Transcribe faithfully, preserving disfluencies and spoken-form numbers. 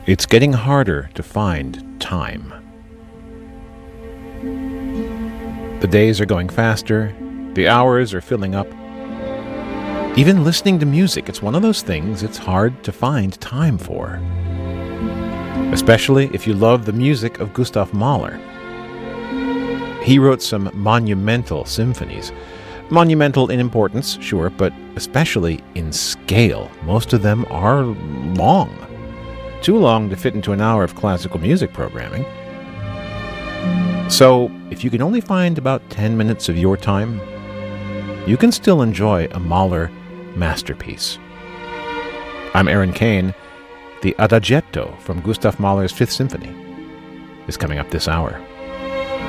It's getting harder to find time. The days are going faster, the hours are filling up. Even listening to music, it's one of those things it's hard to find time for. Especially if you love the music of Gustav Mahler. He wrote some monumental symphonies. Monumental in importance, sure, but especially in scale. Most of them are long. Too long to fit into an hour of classical music programming. So, if you can only find about ten minutes of your time, you can still enjoy a Mahler masterpiece. I'm Aaron Kane. The Adagietto from Gustav Mahler's Fifth Symphony is coming up this hour.